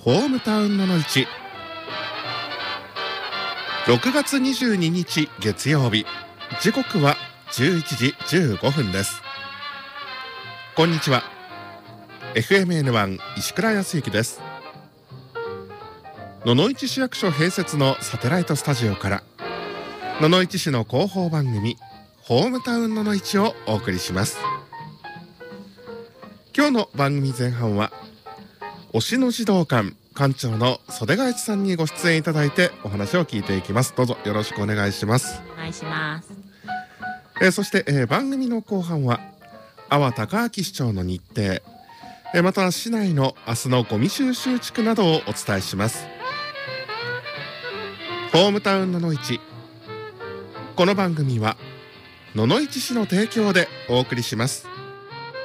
ホームタウンのの市。6月22日月曜日、時刻は11時15分です。こんにちは。 FMN1 石倉康之です。野々市市役所併設のサテライトスタジオから野々市市の広報番組ホームタウンのの市をお送りします。今日の番組前半は忍野児童館館長の袖ヶ市さんにご出演いただいてお話を聞いていきます。どうぞよろしくお願いします。 お願いします。 そして、番組の後半は阿波高明市長の日程、また市内の明日のゴミ収集地区などをお伝えします。ホームタウンのの市。この番組は野々市市の提供でお送りします。